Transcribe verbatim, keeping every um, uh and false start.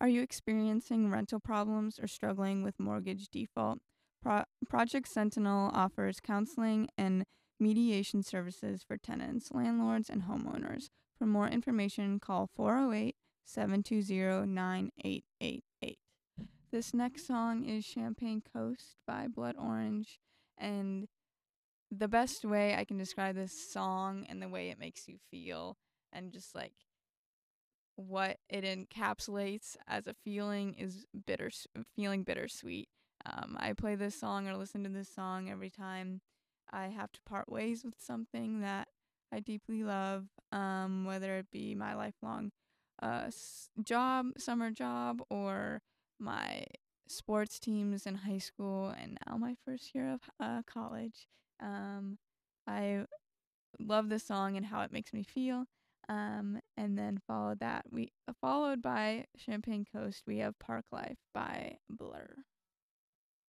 Are you experiencing rental problems or struggling with mortgage default? Pro- Project Sentinel offers counseling and mediation services for tenants, landlords, and homeowners. For more information, call four oh eight, seven two zero, nine eight eight eight. This next song is Champagne Coast by Blood Orange, and the best way I can describe this song and the way it makes you feel and just like what it encapsulates as a feeling is bitter feeling bittersweet. Um, I play this song or listen to this song every time I have to part ways with something that I deeply love, um, whether it be my lifelong uh, s- job, summer job, or my sports teams in high school, and now my first year of uh, college. Um, I love this song and how it makes me feel. Um, and then followed that we uh, followed by Champagne Coast. We have Park Life by